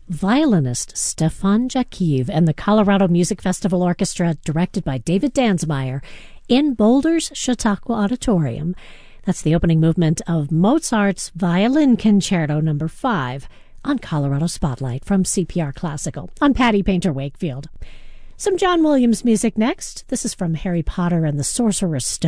violinist Stefan Jakiv and the Colorado Music Festival Orchestra, directed by David Dansmeyer, in Boulder's Chautauqua Auditorium. That's the opening movement of Mozart's Violin Concerto No. 5 on Colorado Spotlight from CPR Classical. I'm Patty Painter Wakefield. Some John Williams music next. This is from Harry Potter and the Sorcerer's Stone.